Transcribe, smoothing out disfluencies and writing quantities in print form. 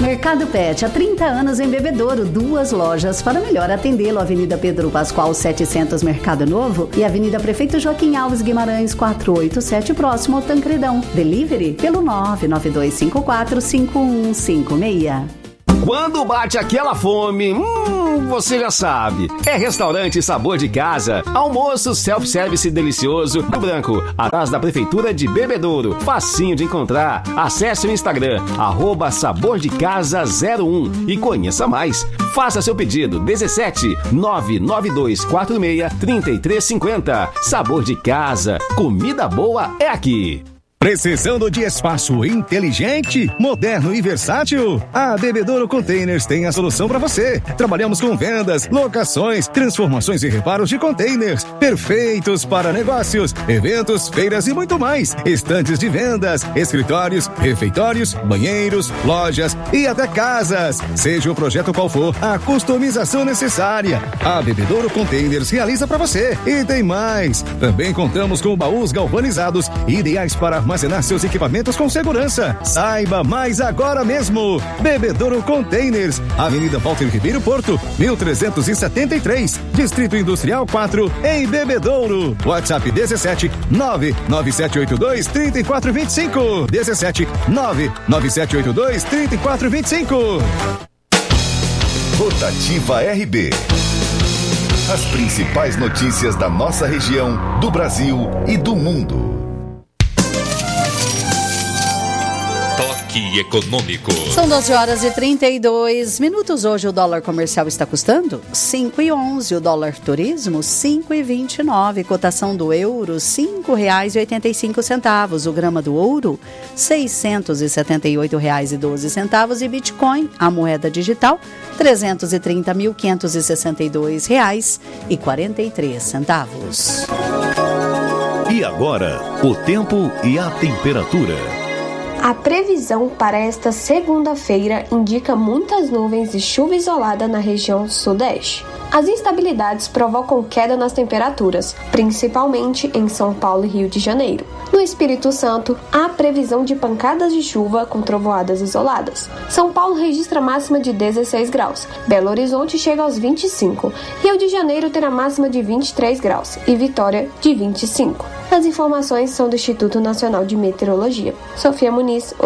Mercado Pet, há 30 anos em Bebedouro, 2 lojas para melhor atendê-lo. Avenida Pedro Pascoal 700, Mercado Novo, e Avenida Prefeito Joaquim Alves Guimarães 487, próximo ao Tancredão. Delivery pelo 992545156. Quando bate aquela fome, você já sabe. É Restaurante Sabor de Casa. Almoço self-service delicioso no Branco, atrás da Prefeitura de Bebedouro. Facinho de encontrar. Acesse o Instagram, @sabordecasa01 e conheça mais. Faça seu pedido, 17-99246-3350. Sabor de Casa. Comida boa é aqui. Precisando de espaço inteligente, moderno e versátil? A Bebedouro Containers tem a solução para você. Trabalhamos com vendas, locações, transformações e reparos de containers, perfeitos para negócios, eventos, feiras e muito mais. Estantes de vendas, escritórios, refeitórios, banheiros, lojas e até casas. Seja o projeto qual for, a customização necessária, a Bebedouro Containers realiza para você. E tem mais. Também contamos com baús galvanizados, ideais para armazenar seus equipamentos com segurança. Saiba mais agora mesmo. Bebedouro Containers, Avenida Walter Ribeiro Porto, 1373, Distrito Industrial 4, em Bebedouro. WhatsApp 17-99782-3425. 17-99782-3425. Rotativa RB. As principais notícias da nossa região, do Brasil e do mundo. Econômico. São 12h32. Hoje o dólar comercial está custando 5,11. O dólar turismo 5,29. Cotação do euro R$5,85. O grama do ouro R$678,12. E Bitcoin, a moeda digital, R$330.562,43. E agora, o tempo e a temperatura. A previsão para esta segunda-feira indica muitas nuvens e chuva isolada na região sudeste. As instabilidades provocam queda nas temperaturas, principalmente em São Paulo e Rio de Janeiro. No Espírito Santo, há previsão de pancadas de chuva com trovoadas isoladas. São Paulo registra máxima de 16 graus, Belo Horizonte chega aos 25, Rio de Janeiro terá máxima de 23 graus e Vitória de 25. As informações são do Instituto Nacional de Meteorologia. Sofia Muniz,